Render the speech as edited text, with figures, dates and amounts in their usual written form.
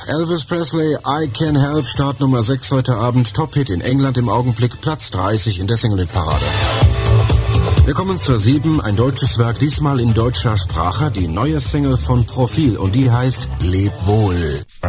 Elvis Presley, I Can Help, Start Nummer 6 heute Abend, Top-Hit in England im Augenblick, Platz 30 in der Single-Hit-Parade. Wir kommen zur 7, ein deutsches Werk, diesmal in deutscher Sprache, die neue Single von Profil und die heißt Leb wohl.